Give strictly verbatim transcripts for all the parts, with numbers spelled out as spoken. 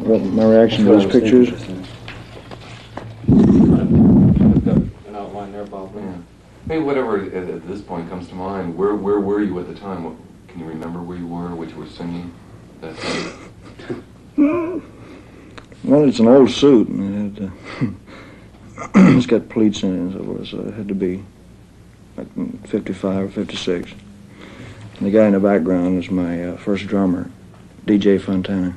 what my reaction to those pictures. An outline there, Bob. Yeah. Maybe whatever at, at this point comes to mind. Where where were you at the time? What, can you remember where you were, what you were singing? That Well, it's an old suit, and it, uh, it's got pleats in it and so forth, so it had to be like fifty-five or fifty-six. And the guy in the background is my uh, first drummer, D J Fontana.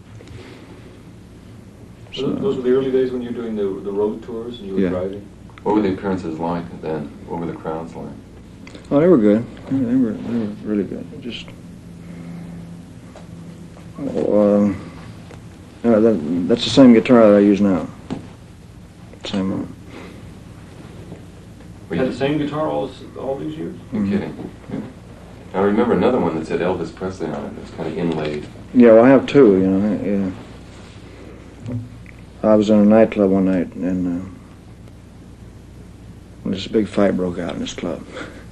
So those were the early days when you were doing the the road tours and you were yeah. driving? What were the appearances like then? What were the crowds like? Oh, they were good. They were, they were really good. Just, oh, uh, uh, that, that's the same guitar that I use now. Same one. You had the same guitar all this, all these years? You're Mm-hmm. kidding. Yeah. I remember another one that said Elvis Presley on it. It's kind of inlaid. Yeah, well, I have two, you know. Yeah. I was in a nightclub one night, and uh, this big fight broke out in this club.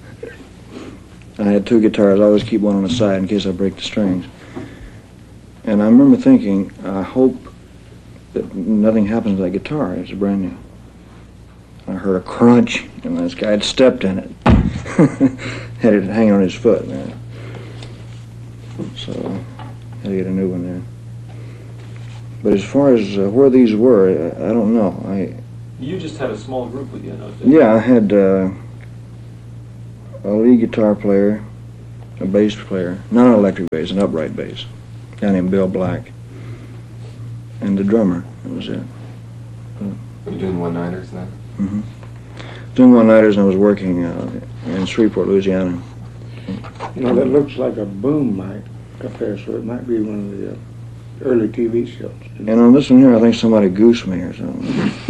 I had two guitars. I always keep one on the side in case I break the strings. And I remember thinking, I hope that nothing happens to that guitar. It's brand new. I heard a crunch, and this guy had stepped in it. Had it hanging on his foot, man. So, had to get a new one there. But as far as uh, where these were, I, I don't know. I You just had a small group with you in those days? Yeah, I had uh, a lead guitar player, a bass player, not an electric bass, an upright bass, a guy named Bill Black, and the drummer. That was it. Were you doing one-nighters then? Mm-hmm. Doing one-nighters, and I was working uh, in Shreveport, Louisiana. You know, that looks like a boom mic up there, so it might be one of the uh, early T V shows. And on this one here, I think somebody goosed me or something.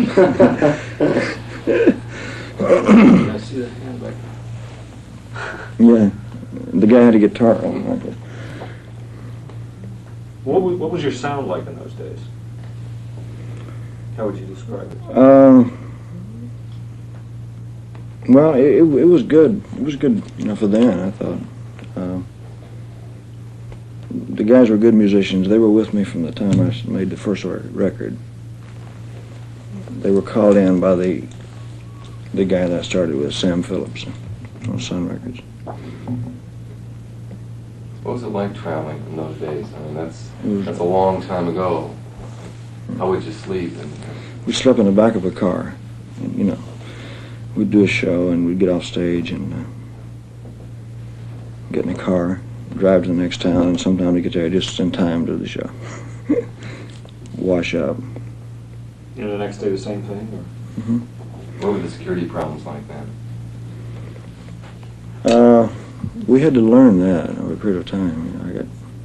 I see that hand back. Yeah, the guy had a guitar on like it. What was, what was your sound like in those days? How would you describe it? Um, well, it, it, it was good. It was good, you know, for then, I thought. Uh, the guys were good musicians. They were with me from the time I made the first record. They were called in by the the guy that I started with, Sam Phillips, on Sun Records. What was it like traveling in those days? I mean, that's was, that's a long time ago. How would you sleep? And, we slept in the back of a car. And, you know, we'd do a show and we'd get off stage and uh, get in a car, drive to the next town, and sometimes we get there just in time to the show. Wash up. You know, the next day the same thing? Or? Mm-hmm. what were the security problems like then? Uh, we had to learn that over a period of time. You know, I got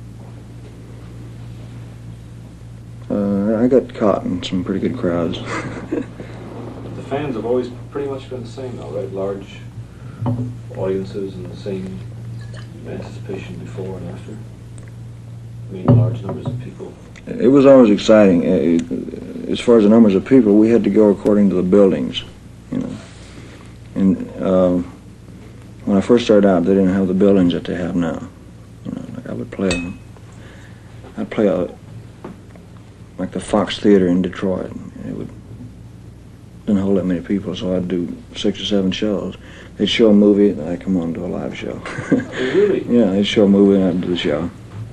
uh, I got caught in some pretty good crowds. The fans have always pretty much been the same, though, right? Large audiences and the same anticipation before and after. I mean, large numbers of people. It was always exciting. Uh, As far as the numbers of people, we had to go according to the buildings, you know. And uh, when I first started out, they didn't have the buildings that they have now. You know, like I would play, I'd play a, like the Fox Theater in Detroit. It would didn't hold that many people, so I'd do six or seven shows. They'd show a movie, and I'd come on and do a live show. Oh, really? Yeah, they'd show a movie, and I'd do the show.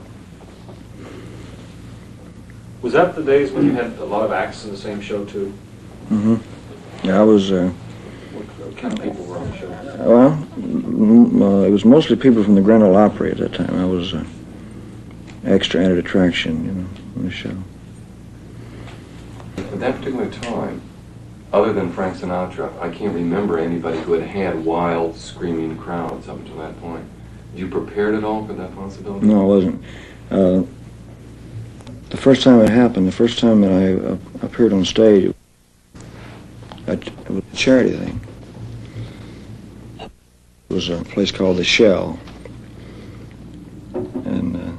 Was that the days when you had a lot of acts in the same show, too? Mm-hmm. Yeah, I was... Uh, What kind of people were on the show? Well, m- uh, it was mostly people from the Grand Ole Opry at that time. I was uh, extra added attraction, you know, on the show. At that particular time, other than Frank Sinatra, I can't remember anybody who had had wild, screaming crowds up until that point. Were you prepared at all for that possibility? No, I wasn't. Uh, the first time it happened, the first time that I uh, appeared on stage, it was a charity thing. It was a place called The Shell. And uh,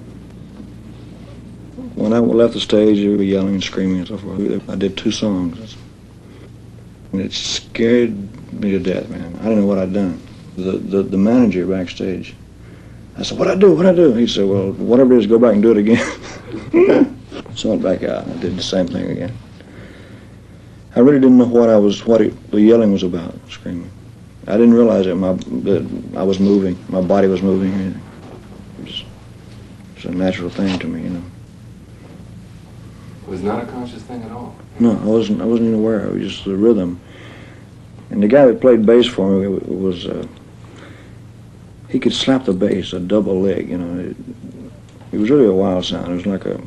when I left the stage, they were yelling and screaming and so forth. I did two songs. And it scared me to death, man. I didn't know what I'd done. The, the, the manager backstage, I said, what'd I do, what'd I do? He said, well, whatever it is, go back and do it again. So I went back out and did the same thing again. I really didn't know what I was, what it, the yelling was about, screaming. I didn't realize that my that I was moving, my body was moving. Or anything. It was, it was a natural thing to me, you know. It was not a conscious thing at all. No, I wasn't. I wasn't even aware. It was just the rhythm. And the guy that played bass for me was. Uh, he could slap the bass, a double leg, you know. It, it was really a wild sound. It was like a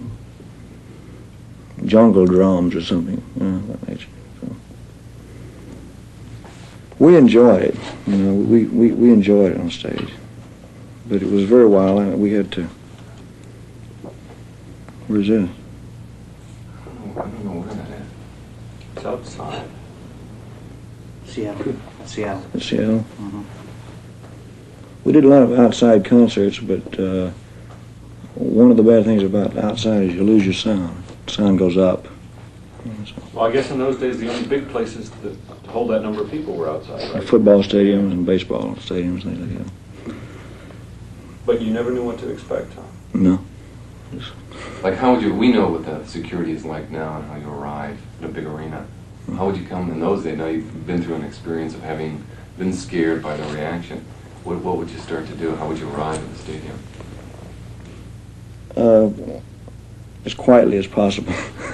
jungle drums or something, you know, that nature. So we enjoyed it, you know. We, we, we enjoyed it on stage, but it was very wild, and we had to. Where's it? I don't know, I don't know where that is. It's outside. Seattle. Seattle. In Seattle. Mm-hmm. We did a lot of outside concerts, but uh, one of the bad things about outside is you lose your sound. Sound goes up. Well, I guess in those days the only big places that hold that number of people were outside, right? Football stadiums and baseball stadiums, things like that. But you never knew what to expect, huh? No. Like, how would you, we know what the security is like now and how you arrive in a big arena. How would you come in those days? Now you've been through an experience of having been scared by the reaction. What, what would you start to do? How would you arrive at the stadium? Uh, as quietly as possible.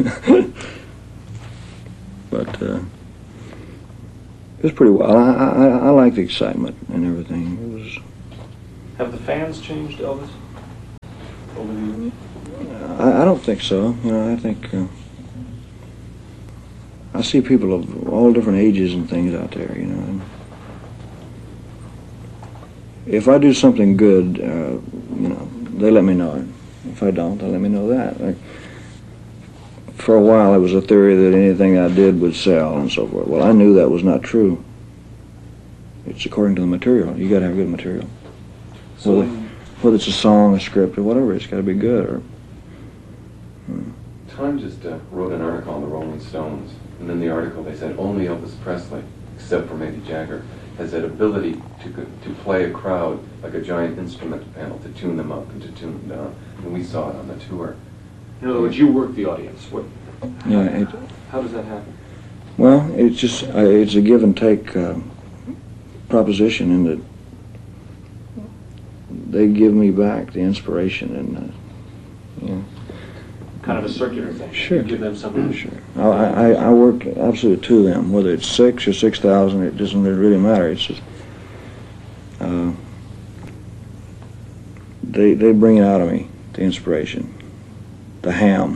But uh, it was pretty well. I, I, I like the excitement and everything. It was. Have the fans changed, Elvis, over the years? I, I don't think so. You know, I think uh, I see people of all different ages and things out there. You know, and if I do something good, uh, you know, they let me know it. If I don't, they let me know that. Like, for a while, it was a theory that anything I did would sell and so forth. Well, I knew that was not true. It's according to the material. You got to have good material. So Whether, whether it's a song, a script, or whatever, it's got to be good. Or hmm. Time just uh, wrote an article on the Rolling Stones, and in the article they said only Elvis Presley, except for maybe Jagger, has that ability to to play a crowd like a giant instrument panel, to tune them up and to tune them down. And we saw it on the tour. in other words, you work the audience. What? Yeah, it, How does that happen? well, it's just uh, it's a give and take uh, proposition in that they give me back the inspiration and uh, you know. Kind of a circular thing. Sure. You give them something. Sure. I, I, I work absolutely to them, whether it's six or six thousand. It doesn't really matter. It's just uh, they they bring it out of me, the inspiration, the ham.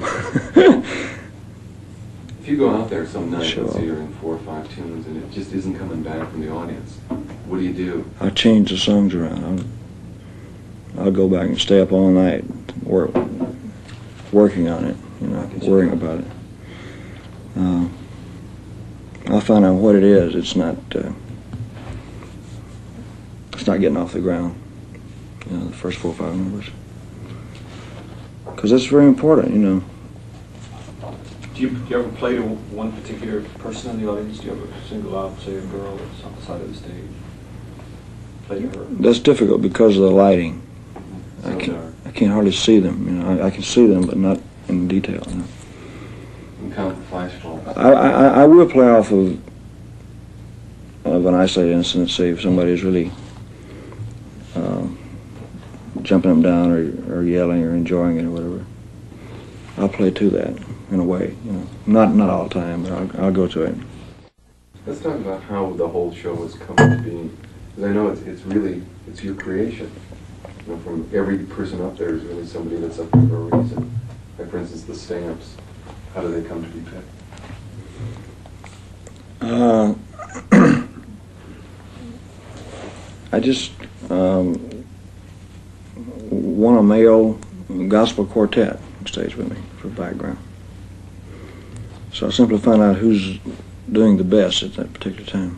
If you go out there some night, Sure. let's say you're in four or five tunes, and it just isn't coming back from the audience, what do you do? I change the songs around. I'll, I'll go back and stay up all night, work, working on it, you know, worrying about it. Uh, I'll find out what it is. It's not. Uh, it's not getting off the ground. You know, the first four or five numbers, because that's very important. You know. Do you, do you ever play to one particular person in the audience? Do you ever single out, say, a girl that's on the side of the stage? Play to her? That's difficult because of the lighting. I So can't, dark. I can't hardly see them. You know, I, I can see them, but not in detail. You know. You count the flash bulbs. I, I, I will play off of of an isolated incident. Say if somebody's really uh, jumping them down or, or yelling or enjoying it or whatever, I'll play to that in a way. You know, not not all the time, but I'll, I'll go to it. Let's talk about how the whole show has come to be. Because I know it's, it's really, it's your creation. You know, from every person up there is really somebody that's up there for a reason. Like, for instance, the Stamps. How do they come to be picked? Uh, I just um, want a male gospel quartet on stage with me for background. So I simply find out who's doing the best at that particular time.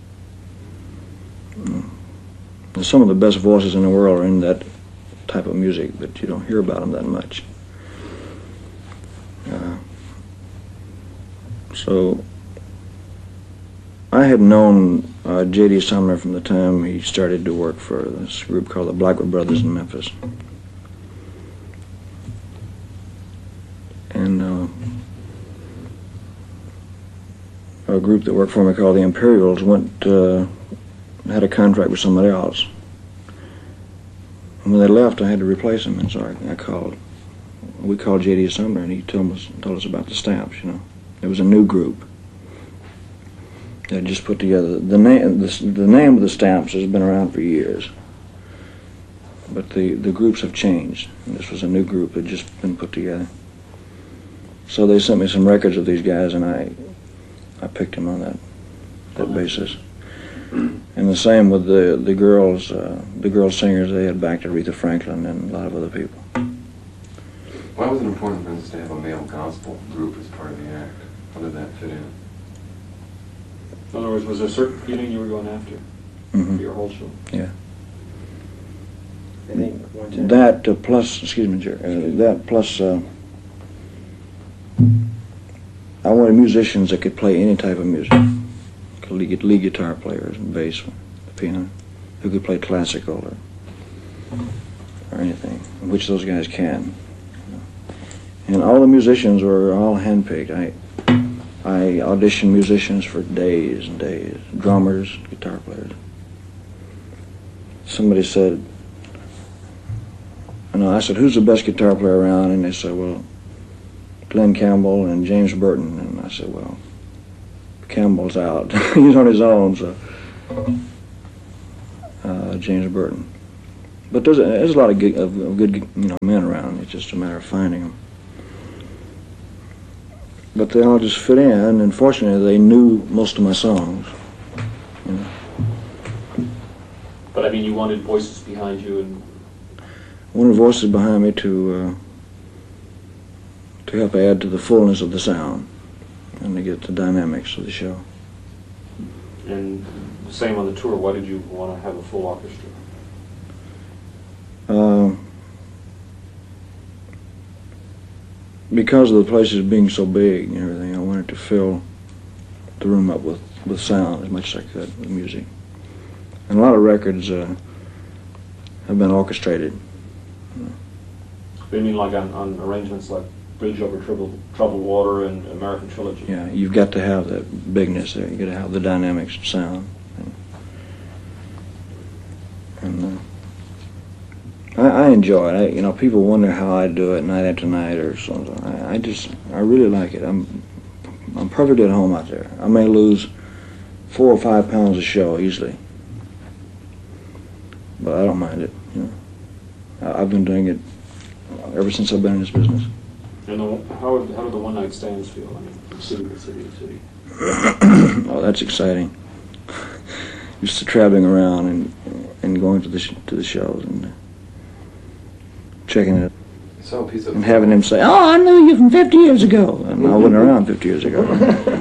Mm. And some of the best voices in the world are in that type of music, but you don't hear about them that much. Uh, so I had known uh, J D Sumner from the time he started to work for this group called the Blackwood Brothers in Memphis. And and uh, a group that worked for me called the Imperials went uh, had a contract with somebody else. And when they left, I had to replace them, and so I, I called. We called J D Sumner, and he told us told us about the Stamps. You know, it was a new group that just put together. The name the, the name of the Stamps has been around for years, but the the groups have changed. And this was a new group that just been put together. So they sent me some records of these guys, and I I picked them on that that basis. And the same with the the girls, uh, the girl singers. They had backed Aretha Franklin and a lot of other people. Why was it important for us to have a male gospel group as part of the act? How did that fit in? In other words, was there a certain feeling you were going after Mm-hmm. for your whole show? Yeah. I think one time. That uh, plus, excuse me, Jerry, uh, that plus, uh, I wanted musicians that could play any type of music. Could lead, lead guitar players and bass, the piano, who could play classical or or anything, which those guys can. And all the musicians were all handpicked. I I auditioned musicians for days and days, drummers, guitar players. Somebody said, you know, I said, who's the best guitar player around? And they said, well, Glenn Campbell and James Burton. And I said, well, Campbell's out. He's on his own, so uh, James Burton. But there's a, there's a lot of good, of, of good you know, men around. It's just a matter of finding them. But they all just fit in, and fortunately they knew most of my songs. You know. But I mean, you wanted voices behind you, and One of the voices behind me to uh, to help add to the fullness of the sound and to get the dynamics of the show. and the same on the tour. Why did you want to have a full orchestra? Uh, because of the places being so big and everything, I wanted to fill the room up with, with sound as much as I could, with music. And a lot of records uh, have been orchestrated. You mean like on, on arrangements like Bridge Over Troubled, Troubled Water and American Trilogy? Yeah, you've got to have that bigness there. You've got to have the dynamics of sound. And, and uh, I, I enjoy it. I, you know, people wonder how I do it night after night or something. I, I just, I really like it. I'm, I'm perfectly at home out there. I may lose four or five pounds a show easily, but I don't mind it. You know, I, I've been doing it ever since I've been in this business. And the, how, how do the one-night stands feel? I mean, from city to city to city. Oh, that's exciting. Used to traveling around and and going to the sh- to the shows and uh, checking it I saw a piece of and having them say, "Oh, I knew you from fifty years ago," and I wasn't around fifty years ago. Remember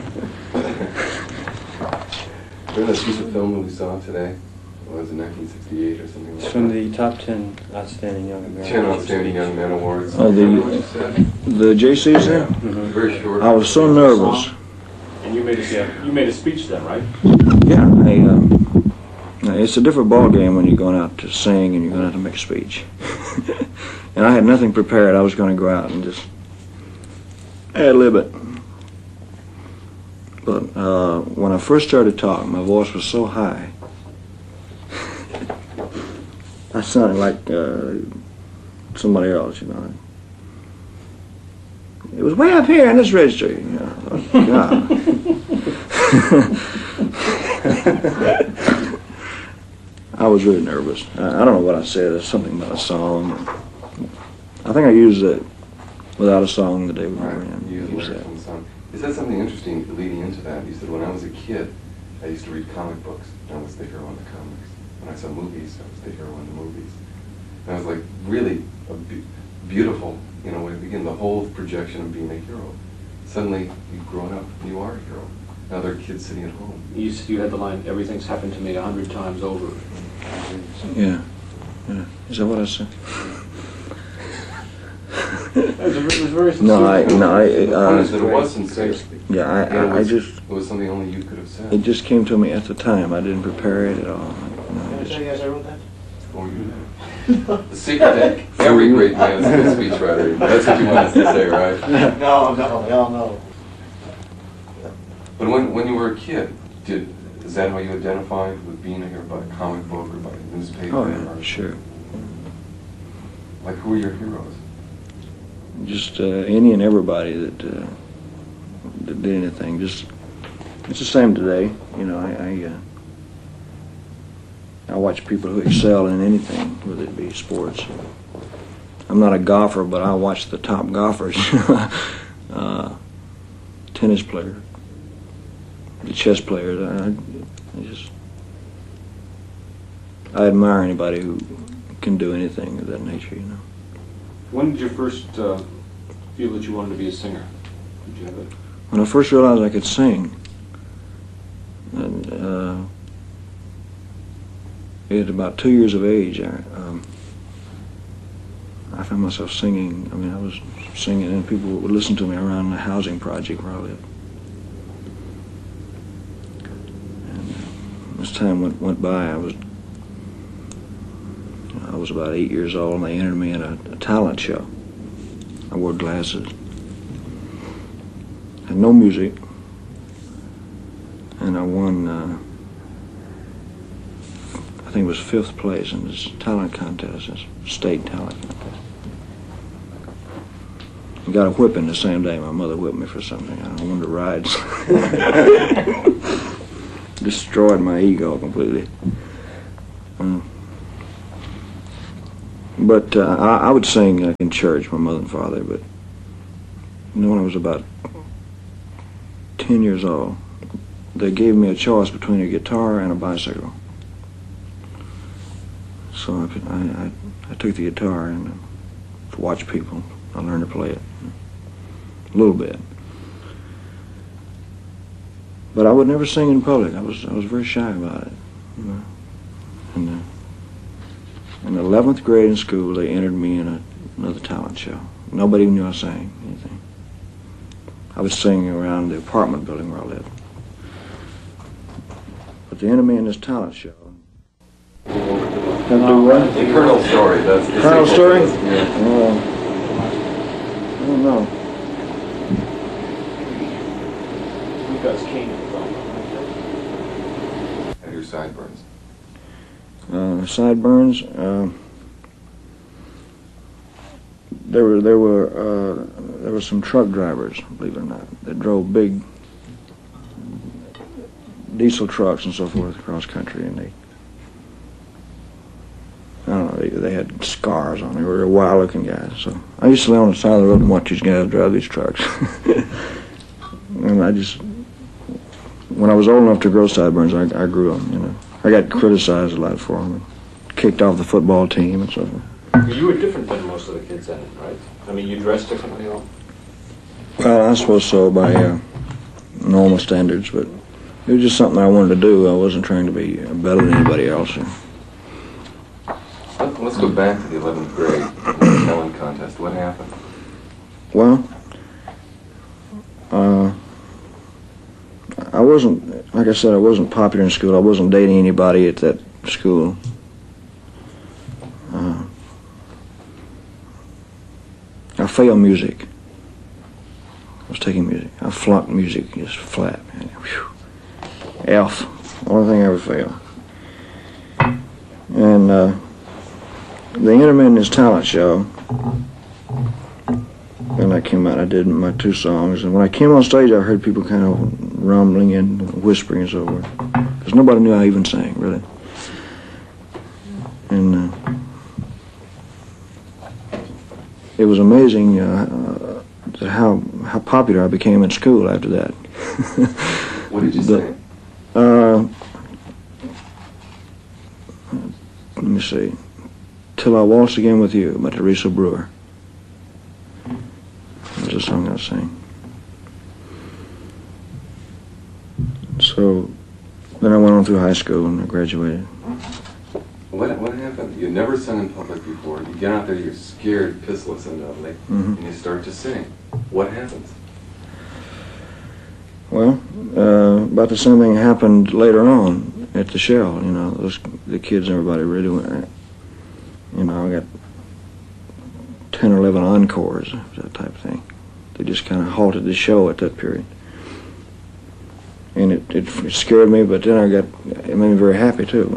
that piece of film that we saw today? What was it, nineteen sixty-eight or something like It's from that? the top ten outstanding young Americans. ten Outstanding Young Men Awards. Oh, the- Remember what you said? The J Cs there? Mhm. Very short. I was so nervous. And you made a you made a speech then, right? Yeah, I, um, it's a different ball game when you're going out to sing and you're going out to make a speech. And I had nothing prepared. I was going to go out and just ad-lib it. But uh, when I first started talking, my voice was so high. I sounded like uh, somebody else, you know. It was way up here in this register, you know. God. I was really nervous. I, I don't know what I said. There's something about a song. I think I used it without a song the day we were Right, in. you Used used that. from the song. You said something interesting leading into that. You said, when I was a kid, I used to read comic books. And I was the hero in the comics. When I saw movies, I was the hero in the movies. And I was like, really a be- beautiful, you know, when you begin the whole projection of being a hero. Suddenly, you've grown up, and you are a hero. Now there are kids sitting at home. You s- you had the line, "Everything's happened to me a hundred times over." Yeah. Yeah. Is that what I said? It was, a- it was very sincere. No, I, no, I, The point uh, is that it was sincere. yeah, I, And it I, I was- just, It was something only you could have said. it just came to me at the time. I didn't prepare it at all. You know, Can I just- tell you guys I wrote that? Or you. The secret, to, Every great man is a good speechwriter. That's what you want us to say, right? No, no, hell no. But when, when you were a kid, did is that how you identified with being a hero, by a comic book or by a newspaper? Oh, yeah, or, sure. Like, who were your heroes? Just uh, any and everybody that, uh, that did anything. Just it's the same today. You know, I I, uh, I watch people who excel in anything, whether it be sports. I'm not a golfer, but I watch the top golfers. uh, tennis players, the chess players. I, I just I admire anybody who can do anything of that nature. You know. When did you first uh, feel that you wanted to be a singer? Did you have it? When I first realized I could sing, and, uh, at about two years of age, I, um, I found myself singing. I mean, I was singing, and people would listen to me around the housing project where I lived. And uh, as time went, went by, I was I was about eight years old, and they entered me in a, a talent show. I wore glasses. Had no music, and I won, uh, I think it was fifth place in this talent contest, this state talent contest. I got a whipping the same day. My mother whipped me for something. I wanted to ride. Destroyed my ego completely. Uh, But uh, I, I would sing like, in church, my mother and father, but you know, when I was about ten years old, they gave me a choice between a guitar and a bicycle. So I, I, I took the guitar and uh, watched people. I learned to play it a little bit. But I would never sing in public. I was I was very shy about it. You know? And, uh, in the eleventh grade in school, they entered me in a, another talent show. Nobody knew I sang anything. I was singing around the apartment building where I lived. But they entered me in this talent show. Can I do what? The Colonel Story. That's the Colonel sequel Story? to this, yeah. Uh, I don't know. Because King of the Have your sideburns. Uh, sideburns. Uh, there were there were uh, there were some truck drivers, believe it or not, that drove big diesel trucks and so forth across country, and they I don't know they they had scars on. They were wild-looking guys. So I used to lay on the side of the road and watch these guys drive these trucks, and I just when I was old enough to grow sideburns, I, I grew them. You know. I got criticized a lot for them, kicked off the football team and so forth. You were different than most of the kids then, right? I mean, you dressed differently, you know? Well, I suppose so by uh, normal standards, but it was just something I wanted to do. I wasn't trying to be better than anybody else. Let, let's go back to the eleventh grade the talent contest. What happened? Well, uh, I wasn't, like I said, I wasn't popular in school. I wasn't dating anybody at that school. Uh, I failed music. I was taking music. I flunked music just flat. Man. Whew. F. Only thing I ever failed. And uh, they entered me in this talent show. And I came out, I did my two songs, and when I came on stage, I heard people kind of rumbling and whispering and so forth, because nobody knew I even sang, really. And uh, it was amazing uh, uh, how how popular I became in school after that. What did you the, say? Uh, let me see. Till I Waltz Again With You by Teresa Brewer. That was a song I sang. So then I went on through high school and I graduated. What what happened? You'd never sung in public before. You get out there, you're scared, pissless, undoubtedly, Mhm. and you start to sing. What happens? Well, uh, about the same thing happened later on at the Shell. You know, those, the kids and everybody really went. You know, I got ten or eleven encores, that type of thing. They just kind of halted the show at that period. And it, it, it scared me, but then I got, it made me very happy too.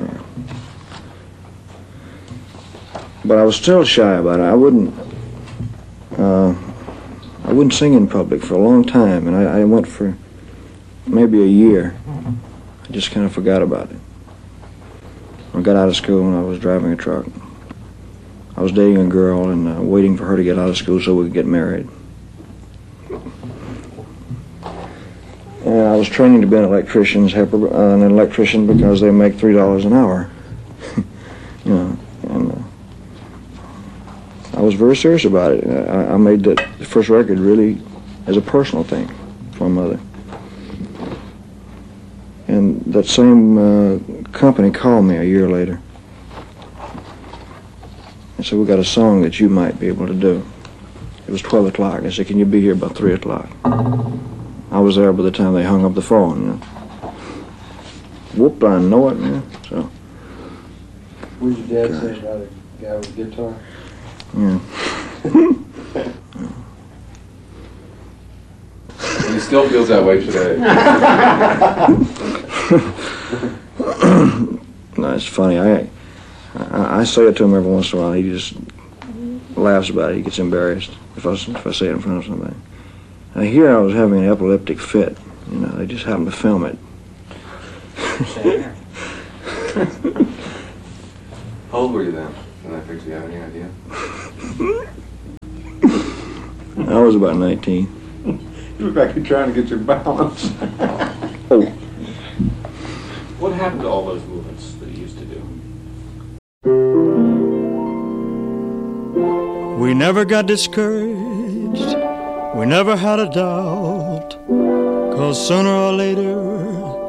But I was still shy about it. I wouldn't, uh, I wouldn't sing in public for a long time, and I, I went for maybe a year. I just kind of forgot about it. I got out of school and I was driving a truck. I was dating a girl and uh, waiting for her to get out of school so we could get married. And I was training to be an electrician, uh, an electrician because they make three dollars an hour. You know, and uh, I was very serious about it. I, I made that the first record really as a personal thing for my mother. And that same uh, company called me a year later and said, "We got a song that you might be able to do." It was twelve o'clock. I said, "Can you be here about three o'clock?" I was there by the time they hung up the phone. You know. Whoop, I know it, man. So. What did your dad Gosh. say about a guy with a guitar? Yeah. He still feels that way today. No, it's funny. I, I I say it to him every once in a while. He just laughs about it. He gets embarrassed if I if I say it in front of somebody. I hear I was having an epileptic fit. You know, they just happened to film it. How old were you then? And I think, do you have any idea? I was about nineteen. You look like you're trying to get your balance. Oh. What happened to all those movements that you used to do? We never got discouraged, we never had a doubt, 'cause sooner or later